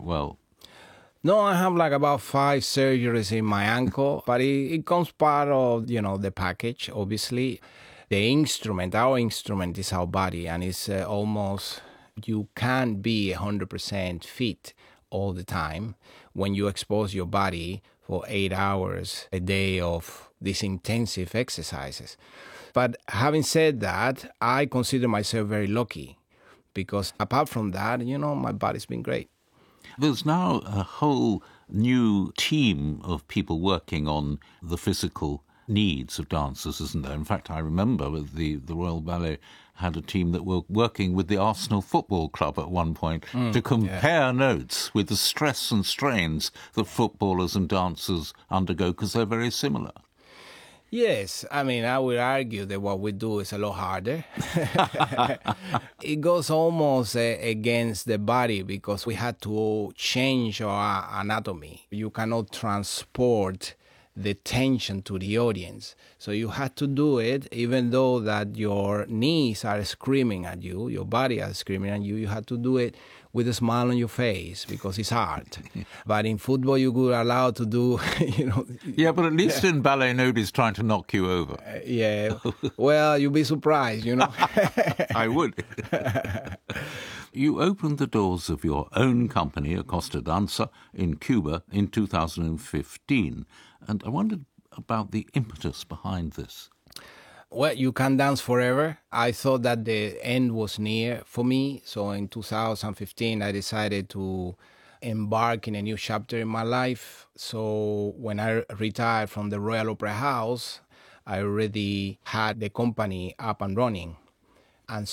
well? No, I have like about 5 surgeries in my ankle, but it comes part of, the package, obviously. Our instrument is our body, and it's almost, you can't be 100% fit all the time when you expose your body for 8 hours a day of these intensive exercises. But having said that, I consider myself very lucky because apart from that, my body's been great. There's now a whole new team of people working on the physical needs of dancers, isn't there? In fact, I remember the Royal Ballet had a team that were working with the Arsenal Football Club at one point to compare notes with the stress and strains that footballers and dancers undergo because they're very similar. Yes, I mean, I would argue that what we do is a lot harder. It goes almost against the body because we had to change our anatomy. You cannot transport the tension to the audience. So you had to do it even though that your knees are screaming at you, your body is screaming at you. You had to do it with a smile on your face because it's hard. But in football, you were allowed to do, Yeah, but at least in ballet, nobody's trying to knock you over. Yeah. Well, you'd be surprised, I would. You opened the doors of your own company, Acosta Danza, in Cuba in 2015. And I wondered about the impetus behind this. Well, you can dance forever. I thought that the end was near for me. So in 2015, I decided to embark in a new chapter in my life. So when I retired from the Royal Opera House, I already had the company up and running. And